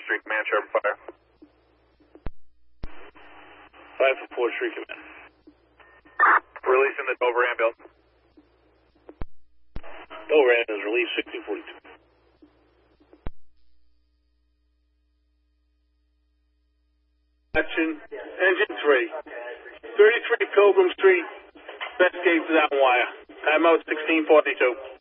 Street Command, Sherman Fire. 5 for 4 Street Command. Releasing the Dover ambulance. Dover ambulance release 1642. Action, engine 3. 33 Pilgrim Street, best gate to that wire. Time out 1642.